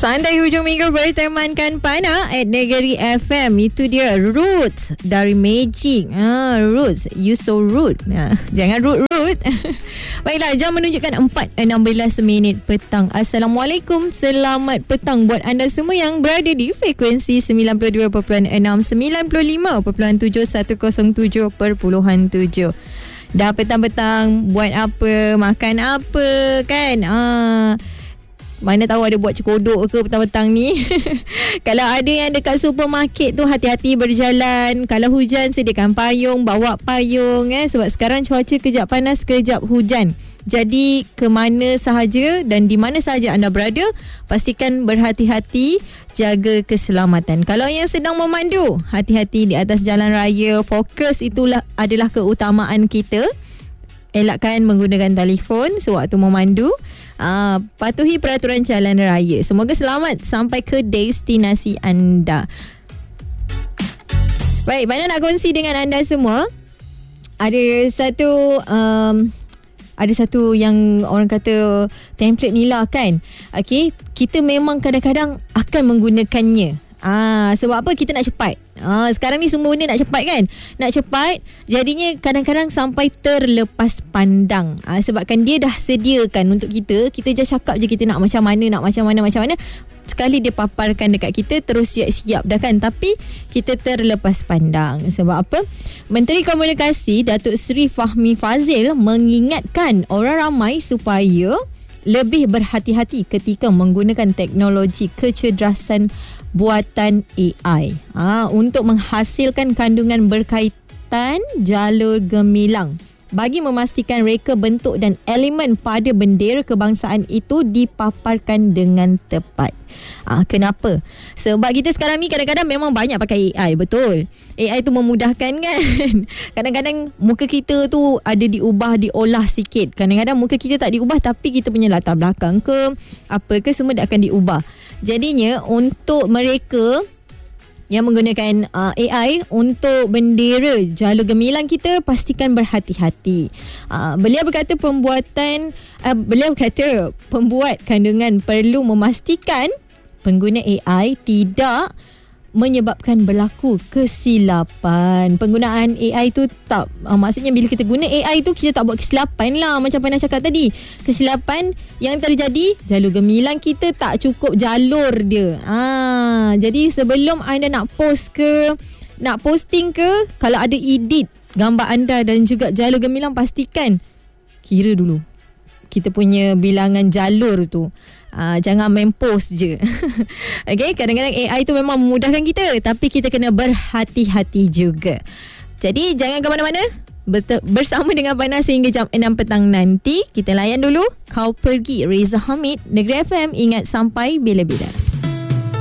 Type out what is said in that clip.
Santai hujung minggu bertemankan Pana at Negeri FM. Itu dia Roots dari Magic. Roots, you so rude. Jangan rude. Baiklah, jam menunjukkan 4:16 petang. Assalamualaikum, selamat petang buat anda semua yang berada di frekuensi 92.6, 95.7, 107.7. Dah petang-petang buat apa, makan apa kan? Mana tahu ada buat cekodok ke petang-petang ni. Kalau ada yang dekat supermarket tu, hati-hati berjalan. Kalau hujan, sediakan payung, bawa payung sebab sekarang cuaca kejap panas, kejap hujan. Jadi ke mana sahaja dan di mana sahaja anda berada, pastikan berhati-hati, jaga keselamatan. Kalau yang sedang memandu, hati-hati di atas jalan raya. Fokus itulah adalah keutamaan kita. Elakkan menggunakan telefon sewaktu memandu. Patuhi peraturan jalan raya. Semoga selamat sampai ke destinasi anda. Baik, mana nak kongsi dengan anda semua? Ada satu yang orang kata template ni lah kan. Okay, kita memang kadang-kadang akan menggunakannya. Sebab apa? Kita nak cepat. Sekarang ni semua benda nak cepat kan. Nak cepat, jadinya kadang-kadang sampai terlepas pandang. Sebabkan dia dah sediakan untuk kita. Kita just cakap je kita nak macam mana. Sekali dia paparkan dekat kita, terus siap-siap dah kan. Tapi kita terlepas pandang. Sebab apa? Menteri Komunikasi Datuk Seri Fahmi Fadzil mengingatkan orang ramai supaya lebih berhati-hati ketika menggunakan teknologi kecerdasan buatan AI untuk menghasilkan kandungan berkaitan jalur gemilang bagi memastikan reka bentuk dan elemen pada bendera kebangsaan itu dipaparkan dengan tepat. Kenapa? Sebab kita sekarang ni kadang-kadang memang banyak pakai AI, betul. AI tu memudahkan kan. Kadang-kadang muka kita tu ada diolah sikit. Kadang-kadang muka kita tak diubah, tapi kita punya latar belakang ke apa ke semua akan diubah. Jadinya untuk mereka yang menggunakan AI untuk bendera jalur gemilang kita, pastikan berhati-hati. Beliau berkata pembuat kandungan perlu memastikan pengguna AI tidak menyebabkan berlaku kesilapan. Penggunaan AI tu tak maksudnya bila kita guna AI tu kita tak buat kesilapan lah. Macam Pana cakap tadi, kesilapan yang terjadi jalur gemilang kita tak cukup jalur dia. Jadi sebelum anda nak posting ke, kalau ada edit gambar anda dan juga jalur gemilang, pastikan kira dulu kita punya bilangan jalur tu. Jangan main post je. Okay, kadang-kadang AI tu memang memudahkan kita, tapi kita kena berhati-hati juga. Jadi jangan ke mana-mana, bersama dengan Pana sehingga jam 6 petang nanti. Kita layan dulu Kau Pergi, Reza Hamid, Negeri FM. Ingat sampai bila-bila.